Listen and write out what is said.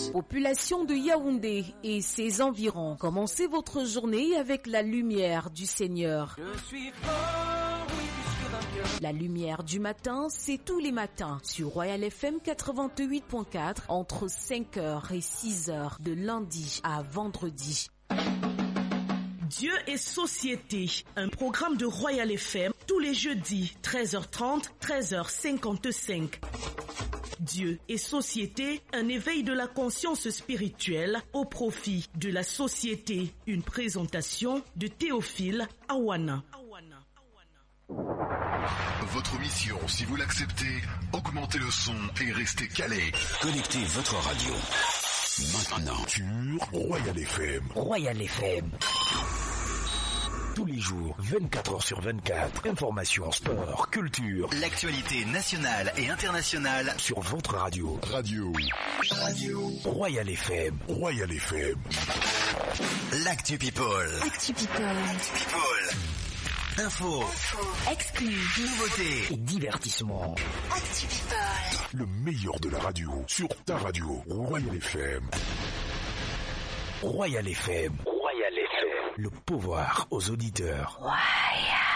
Population de Yaoundé et ses environs, commencez votre journée avec la lumière du Seigneur. Je suis fort, oui, puisque vainqueur. La lumière du matin, c'est tous les matins sur Royal FM 88.4 entre 5h et 6h de lundi à vendredi. Dieu et société, un programme de Royal FM tous les jeudis 13h30, 13h55. Dieu et société, un éveil de la conscience spirituelle au profit de la société. Une présentation de Théophile Awana. Votre mission, si vous l'acceptez, augmentez le son et restez calé. Connectez votre radio maintenant Sur Royal FM. Royal FM. Tous les jours, 24h sur 24, information, sport, culture. L'actualité nationale et internationale Sur votre radio. Radio. Royal FM. Royal FM. L'Actu People. Actu People. Info. Exclu. Nouveautés. Et divertissement. Actu People. Le meilleur de la radio. Sur ta radio. Royal FM. Royal FM. Royal FM. Le pouvoir aux auditeurs. Royal.